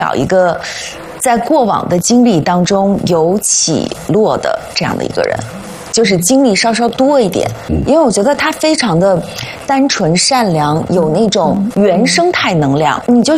找一个在过往的经历当中有起落的这样的一个人，就是经历稍稍多一点，因为我觉得他非常的单纯善良，有那种原生态能量，你就